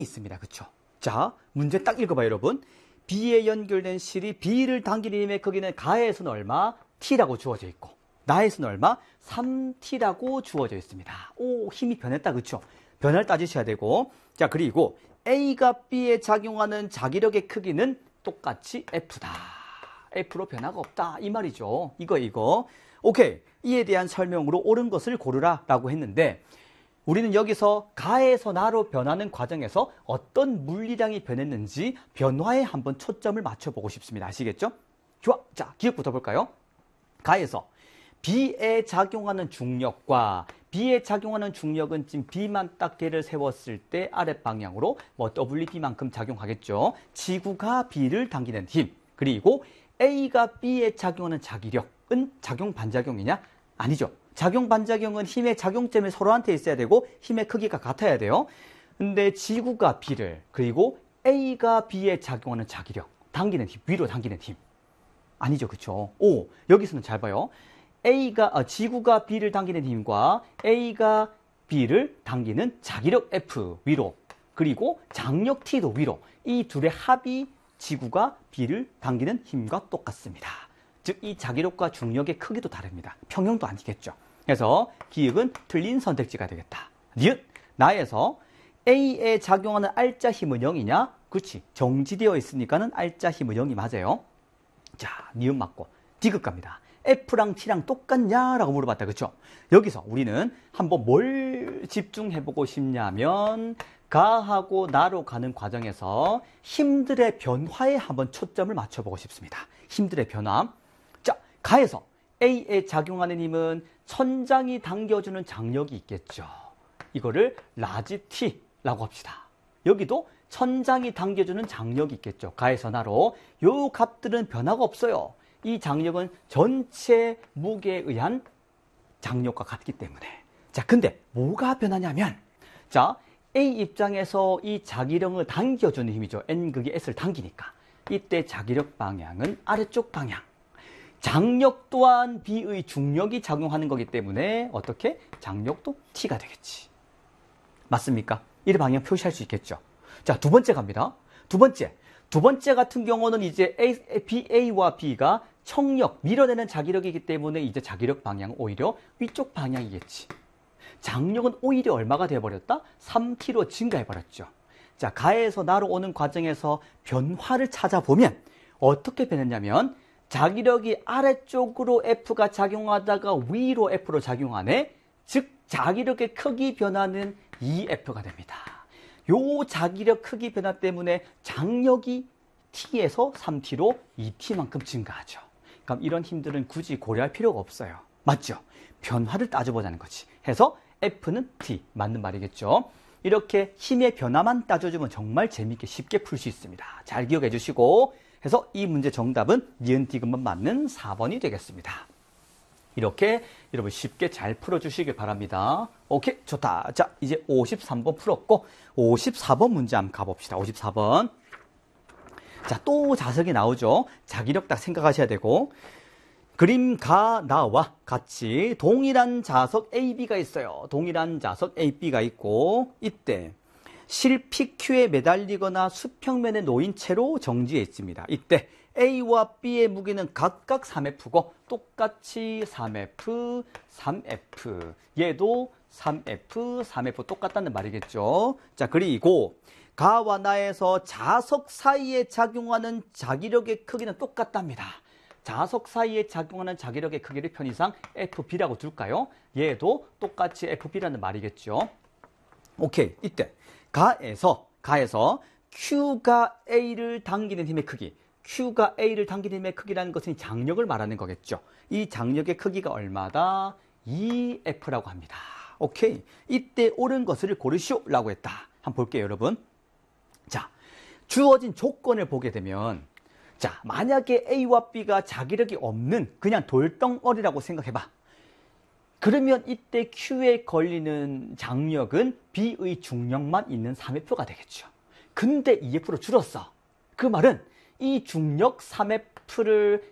있습니다. 그쵸? 자, 문제 딱 읽어봐요, 여러분. B에 연결된 실이 B를 당기는 힘의 크기는 가에서는 얼마? T라고 주어져 있고, 나에서는 얼마? 3T라고 주어져 있습니다. 오, 힘이 변했다. 그쵸? 변화를 따지셔야 되고, 자, 그리고 A가 B에 작용하는 자기력의 크기는 똑같이 F다. F로 변화가 없다. 이 말이죠. 이거. 오케이. 이에 대한 설명으로 옳은 것을 고르라 라고 했는데, 우리는 여기서 가에서 나로 변하는 과정에서 어떤 물리량이 변했는지 변화에 한번 초점을 맞춰보고 싶습니다. 아시겠죠? 좋아. 자, 기억부터 볼까요? 가에서 B에 작용하는 중력과 B에 작용하는 중력은 지금 B만 딱 대를 세웠을 때 아랫방향으로 WB만큼 작용하겠죠. 지구가 B를 당기는 힘. 그리고 A가 B에 작용하는 자기력은 작용 반작용이냐? 아니죠. 작용 반작용은 힘의 작용점이 서로한테 있어야 되고 힘의 크기가 같아야 돼요. 근데 지구가 B를, 그리고 A가 B에 작용하는 자기력, 당기는 힘, 위로 당기는 힘. 아니죠. 그쵸? 오, 여기서는 잘 봐요. 지구가 B를 당기는 힘과 A가 B를 당기는 자기력 F 위로, 그리고 장력 T도 위로. 이 둘의 합이 지구가 B를 당기는 힘과 똑같습니다. 즉, 이 자기력과 중력의 크기도 다릅니다. 평형도 아니겠죠. 그래서 기억은 틀린 선택지가 되겠다. 니은, 나에서 A에 작용하는 알짜 힘은 0이냐? 그렇지. 정지되어 있으니까는 알짜 힘은 0이 맞아요. 자, 니은 맞고 디귿 갑니다. F랑 T랑 똑같냐라고 물어봤다. 그렇죠? 여기서 우리는 한번 뭘 집중해보고 싶냐면 가하고 나로 가는 과정에서 힘들의 변화에 한번 초점을 맞춰보고 싶습니다. 힘들의 변화. 자, 가에서 A에 작용하는 힘은 천장이 당겨주는 장력이 있겠죠. 이거를 라지 T라고 합시다. 여기도 천장이 당겨주는 장력이 있겠죠. 가에서 나로. 요 값들은 변화가 없어요. 이 장력은 전체 무게에 의한 장력과 같기 때문에. 자, 근데 뭐가 변하냐면, 자, A 입장에서 이 자기력을 당겨주는 힘이죠. N극이 S를 당기니까. 이때 자기력 방향은 아래쪽 방향. 장력 또한 B의 중력이 작용하는 거기 때문에 어떻게? 장력도 T가 되겠지. 맞습니까? 이 방향 표시할 수 있겠죠. 자, 두 번째 갑니다. 두 번째 같은 경우는 이제 A와 B가 청력, 밀어내는 자기력이기 때문에 이제 자기력 방향은 오히려 위쪽 방향이겠지. 장력은 오히려 얼마가 되어버렸다? 3T로 증가해버렸죠. 자, 가에서 나로 오는 과정에서 변화를 찾아보면 어떻게 변했냐면 자기력이 아래쪽으로 F가 작용하다가 위로 F로 작용하네. 즉, 자기력의 크기 변화는 2F가 됩니다. 요 자기력 크기 변화 때문에 장력이 T에서 3T로 2T만큼 증가하죠. 그럼 이런 힘들은 굳이 고려할 필요가 없어요. 맞죠? 변화를 따져보자는 거지. 해서 F는 T. 맞는 말이겠죠. 이렇게 힘의 변화만 따져주면 정말 재밌게 쉽게 풀 수 있습니다. 잘 기억해 주시고, 해서 이 문제 정답은 니은 디귿만 맞는 4번이 되겠습니다. 이렇게 여러분 쉽게 잘 풀어주시길 바랍니다. 오케이, 좋다. 자, 이제 53번 풀었고 54번 문제 한번 가봅시다. 54번. 자, 또 자석이 나오죠. 자기력 딱 생각하셔야 되고, 그림 가, 나와 같이 동일한 자석 AB가 있어요. 동일한 자석 AB가 있고, 이때 실 PQ에 매달리거나 수평면에 놓인 채로 정지해 있습니다. 이때 A와 B의 무게는 각각 3F고 똑같이 3F, 3F. 얘도 3F, 3F 똑같다는 말이겠죠. 자, 그리고 가와 나에서 자석 사이에 작용하는 자기력의 크기는 똑같답니다. 자석 사이에 작용하는 자기력의 크기를 편의상 FB라고 둘까요? 얘도 똑같이 FB라는 말이겠죠. 오케이, 이때 가에서 Q가 A를 당기는 힘의 크기, Q가 A를 당기는 힘의 크기라는 것은 장력을 말하는 거겠죠. 이 장력의 크기가 얼마다? 2F라고 합니다. 오케이, 이때 옳은 것을 고르시오 라고 했다. 한번 볼게요, 여러분. 자, 주어진 조건을 보게 되면, 자, 만약에 A와 B가 자기력이 없는 그냥 돌덩어리라고 생각해봐. 그러면 이때 Q에 걸리는 장력은 B의 중력만 있는 3F가 되겠죠. 근데 2F로 줄었어. 그 말은 이 중력 3F를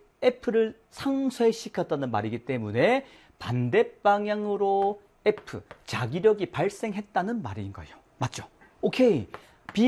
상쇄시켰다는 말이기 때문에 반대 방향으로 F, 자기력이 발생했다는 말인 거예요. 맞죠? 오케이.